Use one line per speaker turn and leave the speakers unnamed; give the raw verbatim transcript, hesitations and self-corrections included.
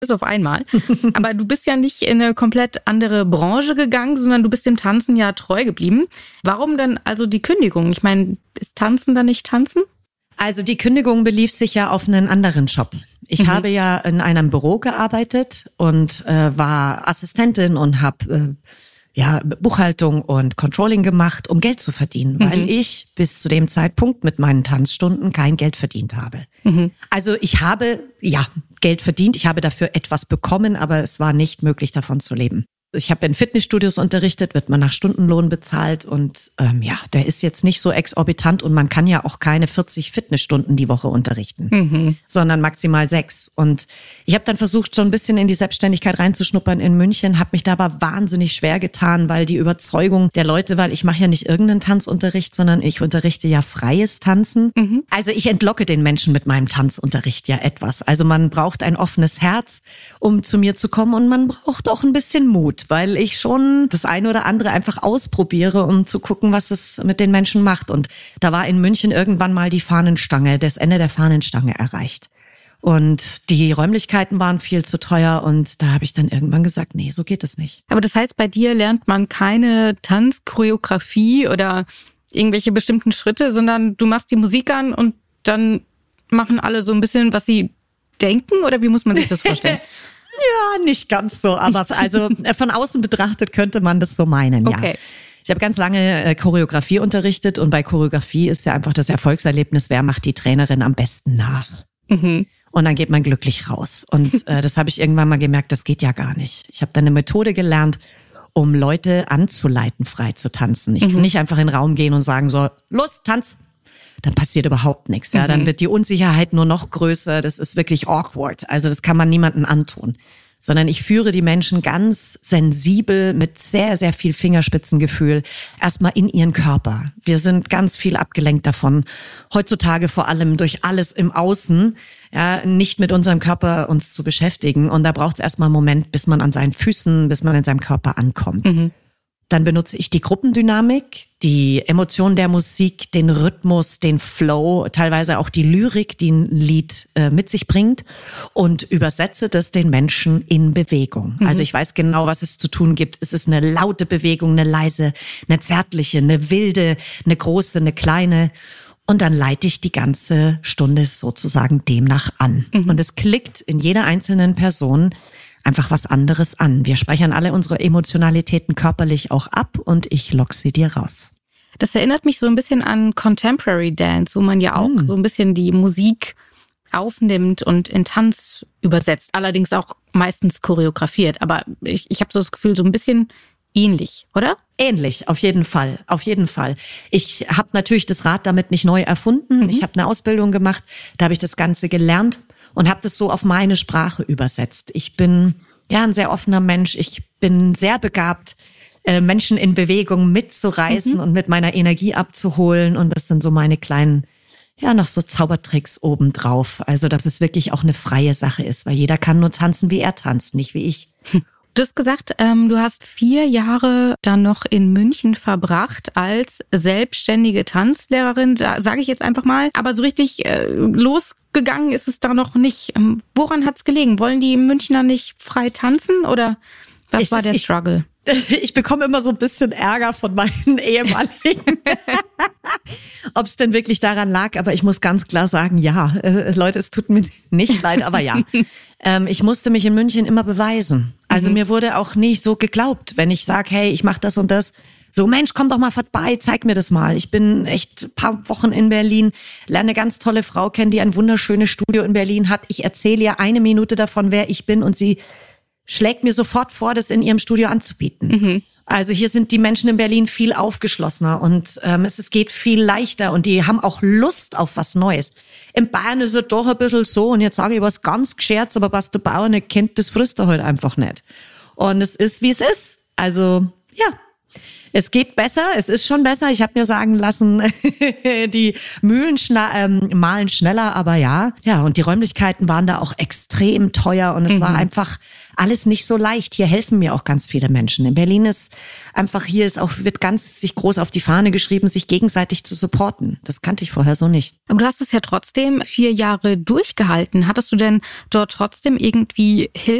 bis auf einmal. Aber du bist ja nicht in eine komplett andere Branche gegangen, sondern du bist dem Tanzen ja treu geblieben. Warum dann also die Kündigung? Ich meine, ist Tanzen dann nicht Tanzen?
Also die Kündigung belief sich ja auf einen anderen Job. Ich mhm. habe ja in einem Büro gearbeitet und äh, war Assistentin und habe äh, ja Buchhaltung und Controlling gemacht, um Geld zu verdienen, mhm. weil ich bis zu dem Zeitpunkt mit meinen Tanzstunden kein Geld verdient habe. Mhm. Also ich habe ja Geld verdient, ich habe dafür etwas bekommen, aber es war nicht möglich, davon zu leben. Ich habe in Fitnessstudios unterrichtet, wird man nach Stundenlohn bezahlt und ähm, ja, der ist jetzt nicht so exorbitant und man kann ja auch keine vierzig Fitnessstunden die Woche unterrichten, mhm. sondern maximal sechs. Und ich habe dann versucht, so ein bisschen in die Selbstständigkeit reinzuschnuppern in München, habe mich da aber wahnsinnig schwer getan, weil die Überzeugung der Leute, weil ich mache ja nicht irgendeinen Tanzunterricht, sondern ich unterrichte ja freies Tanzen. Mhm. Also ich entlocke den Menschen mit meinem Tanzunterricht ja etwas. Also man braucht ein offenes Herz, um zu mir zu kommen und man braucht auch ein bisschen Mut, weil ich schon das eine oder andere einfach ausprobiere, um zu gucken, was es mit den Menschen macht. Und da war in München irgendwann mal die Fahnenstange, das Ende der Fahnenstange erreicht. Und die Räumlichkeiten waren viel zu teuer und da habe ich dann irgendwann gesagt, nee, so geht es nicht.
Aber das heißt, bei dir lernt man keine Tanzchoreografie oder irgendwelche bestimmten Schritte, sondern du machst die Musik an und dann machen alle so ein bisschen, was sie denken, oder wie muss man sich das vorstellen?
Ja, nicht ganz so, aber also von außen betrachtet könnte man das so meinen, ja. Okay. Ich habe ganz lange äh, Choreografie unterrichtet und bei Choreografie ist ja einfach das Erfolgserlebnis, wer macht die Trainerin am besten nach. Mhm. Und dann geht man glücklich raus. Und äh, das habe ich irgendwann mal gemerkt, das geht ja gar nicht. Ich habe dann eine Methode gelernt, um Leute anzuleiten, frei zu tanzen. Ich mhm. kann nicht einfach in den Raum gehen und sagen so, los, tanz. Dann passiert überhaupt nichts. Ja, dann wird die Unsicherheit nur noch größer. Das ist wirklich awkward. Also das kann man niemandem antun. Sondern ich führe die Menschen ganz sensibel mit sehr, sehr viel Fingerspitzengefühl erstmal in ihren Körper. Wir sind ganz viel abgelenkt davon. Heutzutage vor allem durch alles im Außen, ja, nicht mit unserem Körper uns zu beschäftigen. Und da braucht es erstmal einen Moment, bis man an seinen Füßen, bis man in seinem Körper ankommt. Mhm. Dann benutze ich die Gruppendynamik, die Emotion der Musik, den Rhythmus, den Flow, teilweise auch die Lyrik, die ein Lied äh, mit sich bringt und übersetze das den Menschen in Bewegung. Mhm. Also ich weiß genau, was es zu tun gibt. Es ist eine laute Bewegung, eine leise, eine zärtliche, eine wilde, eine große, eine kleine. Und dann leite ich die ganze Stunde sozusagen demnach an. Mhm. Und es klickt in jeder einzelnen Person einfach was anderes an. Wir speichern alle unsere Emotionalitäten körperlich auch ab und ich lock sie dir raus.
Das erinnert mich so ein bisschen an Contemporary Dance, wo man ja auch mm. so ein bisschen die Musik aufnimmt und in Tanz übersetzt, allerdings auch meistens choreografiert. Aber ich, ich habe so das Gefühl, so ein bisschen ähnlich, oder?
Ähnlich, auf jeden Fall, auf jeden Fall. Ich habe natürlich das Rad damit nicht neu erfunden. Mhm. Ich habe eine Ausbildung gemacht, da habe ich das Ganze gelernt und habe das so auf meine Sprache übersetzt. Ich bin ja ein sehr offener Mensch. Ich bin sehr begabt, äh, Menschen in Bewegung mitzureißen mhm. und mit meiner Energie abzuholen. Und das sind so meine kleinen, ja, noch so Zaubertricks obendrauf. Also, dass es wirklich auch eine freie Sache ist, weil jeder kann nur tanzen, wie er tanzt, nicht wie ich.
Du hast gesagt, ähm, du hast vier Jahre dann noch in München verbracht als selbstständige Tanzlehrerin, sage ich jetzt einfach mal. Aber so richtig äh, losgegangen ist es da noch nicht. Ähm, woran hat's gelegen? Wollen die Münchner nicht frei tanzen oder was ich, war der
ich,
Struggle?
Ich bekomme immer so ein bisschen Ärger von meinen ehemaligen, ob es denn wirklich daran lag. Aber ich muss ganz klar sagen, ja, äh, Leute, es tut mir nicht leid, aber ja. ähm, ich musste mich in München immer beweisen. Also mhm. mir wurde auch nicht so geglaubt, wenn ich sage, hey, ich mache das und das. So, Mensch, komm doch mal vorbei, zeig mir das mal. Ich bin echt ein paar Wochen in Berlin, lerne eine ganz tolle Frau kennen, die ein wunderschönes Studio in Berlin hat. Ich erzähle ihr eine Minute davon, wer ich bin und sie schlägt mir sofort vor, das in ihrem Studio anzubieten. Mhm. Also hier sind die Menschen in Berlin viel aufgeschlossener und ähm, es, es geht viel leichter und die haben auch Lust auf was Neues. In Bayern ist es doch ein bisschen so, und jetzt sage ich was ganz gescherzt, aber was der Bauer nicht kennt, das frisst er halt einfach nicht. Und es ist, wie es ist. Also ja, Es geht besser, es ist schon besser. Ich habe mir sagen lassen, die Mühlen schna- ähm, mahlen schneller, aber ja. Ja, und die Räumlichkeiten waren da auch extrem teuer und es mhm. war einfach alles nicht so leicht. Hier helfen mir auch ganz viele Menschen. In Berlin ist einfach, hier ist auch, wird ganz sich groß auf die Fahne geschrieben, sich gegenseitig zu supporten. Das kannte ich vorher so nicht.
Aber du hast es ja trotzdem vier Jahre durchgehalten. Hattest du denn dort trotzdem irgendwie Hilfe?